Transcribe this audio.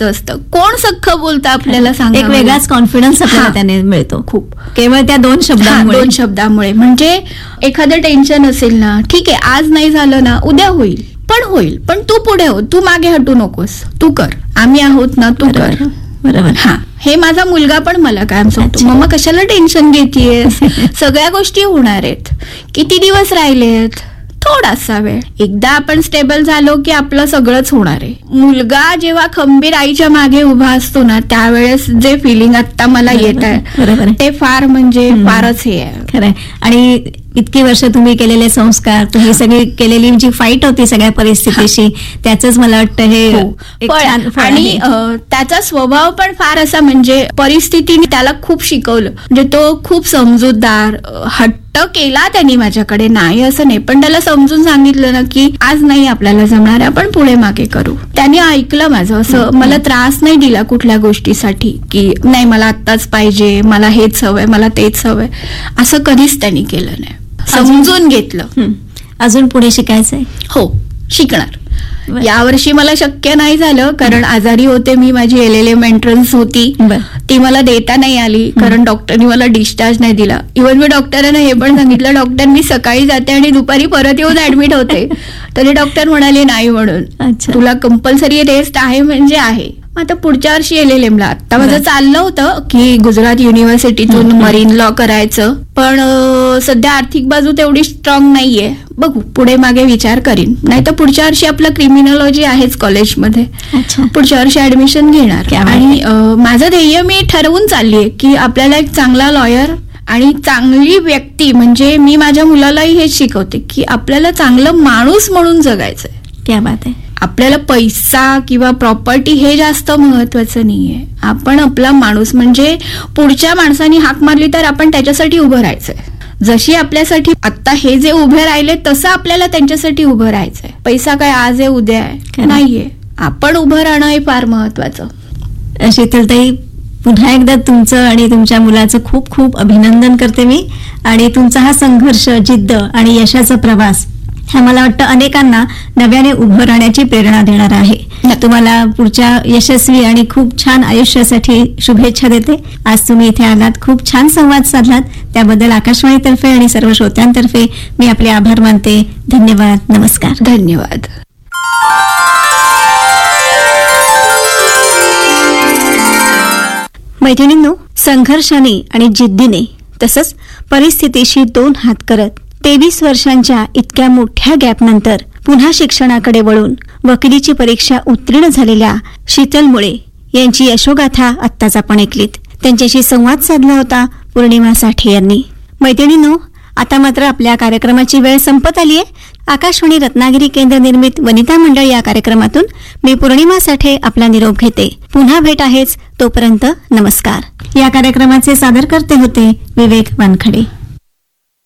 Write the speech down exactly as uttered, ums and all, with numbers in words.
बोलायचं असतं. कोण सख्खं बोलतं आपल्याला सांगा. एक वेगळाच कॉन्फिडन्स आपल्याला त्याने मिळतो खूप, केवळ त्या दोन शब्दांमुळे. दोन शब्दामुळे म्हणजे एखादं टेन्शन असेल ना, ठीक आहे आज नाही झालं ना, उद्या होईल, पण होईल, पण तू पुढे हो, तू मागे हटू नकोस, तू कर, आम्ही आहोत ना, तू कर. बरोबर. हा, हे माझा मुलगा पण मला कायम सांगतो, मम्मा कशाला टेन्शन घेतीयेस, सगळ्या गोष्टी होणार आहेत, किती दिवस राहिलेत, थोडासा वेळ, एकदा आपण स्टेबल झालो की आपलं सगळंच होणार आहे. मुलगा जेव्हा खंबीर आईच्या मागे उभा असतो ना, त्यावेळेस जे फिलिंग आता मला येत आहे ते फार म्हणजे फारच हे आहे. खरंय. आणि इतकी वर्ष तुम्ही केलेले संस्कार, तुम्ही सगळी केलेली जी फाईट होती सगळ्या परिस्थितीशी, त्याच मला वाटतं हे आणि त्याचा स्वभाव पण फार असा, म्हणजे परिस्थितीने त्याला खूप शिकवलं. म्हणजे तो खूप समजूतदार, हट्ट केला त्यांनी माझ्याकडे, नाही असं नाही, पण त्याला समजून सांगितलं ना की आज नाही आपल्याला जमणार, आपण पुढे मागे करू. त्यांनी ऐकलं माझं, असं मला त्रास नाही दिला कुठल्या गोष्टीसाठी की नाही मला आत्ताच पाहिजे, मला हेच हवंय, मला तेच हवंय, असं कधीच त्यांनी केलं नाही. समजून घेतलं. अजून पुढे शिकायचंय? हो, शिकणार. यावर्षी मला शक्य नाही झालं कारण आजारी होते मी, माझी एल एल एम एंट्रन्स होती, ती मला देता नाही आली कारण डॉक्टरनी मला डिस्चार्ज नाही दिला. इव्हन मी डॉक्टरांना हे पण सांगितलं, डॉक्टर मी सकाळी जाते आणि दुपारी परत येऊन ऍडमिट होते, तरी डॉक्टर म्हणाले नाही म्हणून, तुला कंपल्सरी रेस्ट आहे म्हणजे आहे. आता पुढच्या वर्षी एल एल एम ला, आता माझं चाललं होतं की गुजरात युनिव्हर्सिटीतून मरीन लॉ करायचं, पण सध्या आर्थिक बाजू तेवढी स्ट्रॉंग नाहीये, बघू पुढे मागे विचार करीन. नाही तर पुढच्या वर्षी आपलं क्रिमिनॉलॉजी आहेच कॉलेजमध्ये, पुढच्या वर्षी ऍडमिशन घेणार. आणि माझं ध्येय मी ठरवून चाललीये की आपल्याला एक चांगला लॉयर आणि चांगली व्यक्ती, म्हणजे मी माझ्या मुलालाही हेच शिकवते की आपल्याला चांगलं माणूस म्हणून जगायचंय. क्या बात आहे. आपल्याला पैसा किंवा प्रॉपर्टी हे जास्त महत्वाचं नाहीये, आपण आपला माणूस, म्हणजे पुढच्या माणसाने हाक मारली तर आपण त्याच्यासाठी उभं राहायचंय. जशी आपल्यासाठी आता हे जे उभे राहिले तसं आपल्याला त्यांच्यासाठी उभं राहायचंय. पैसा काय आज आहे उद्या आहे नाहीये, आपण उभं राहणं हे फार महत्वाचं. शीतलताई, पुन्हा एकदा तुमचं आणि तुमच्या मुलाचं खूप खूप अभिनंदन करते मी. आणि तुमचा हा संघर्ष, जिद्द आणि यशाचा प्रवास हा मला वाटतं अनेकांना नव्याने उभं राहण्याची प्रेरणा देणार आहे. तुम्हाला पुढच्या यशस्वी आणि खूप छान आयुष्यासाठी शुभेच्छा देते. आज तुम्ही इथे आलात, खूप छान संवाद साधलात, त्याबद्दल आकाशवाणीतर्फे आणि सर्व श्रोत्यांतर्फे मी आपले आभार मानते. धन्यवाद. नमस्कार. धन्यवाद. मैत्रिणींनो, संघर्षाने आणि जिद्दीने तसंच परिस्थितीशी दोन हात करत तेवीस वर्षांच्या इतक्या मोठ्या गॅपनंतर पुन्हा शिक्षणाकडे वळून वकिलीची परीक्षा उत्तीर्ण झालेल्या शीतल मुळे यांची यशोगाथा आत्ताच आपण ऐकलीत. त्यांच्याशी संवाद साधला होता पौर्णिमा साठे यांनी. मैत्रिणींनो, आता मात्र आपल्या कार्यक्रमाची वेळ संपत आली आहे. आकाशवाणी रत्नागिरी केंद्र निर्मित वनिता मंडळ या कार्यक्रमातून मी पौर्णिमा साठे आपला निरोप घेते. पुन्हा भेट आहेच, तोपर्यंत नमस्कार. या कार्यक्रमाचे सादरकर्ते होते विवेक वानखडे.